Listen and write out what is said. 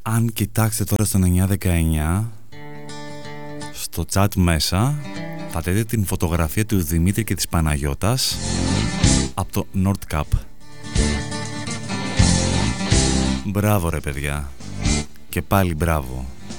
Αν κοιτάξετε τώρα στο 919 στο chat μέσα θα δείτε την φωτογραφία του Δημήτρη και της Παναγιώτας από το Nordcap. Μπράβο ρε παιδιά. Και πάλι μπράβο.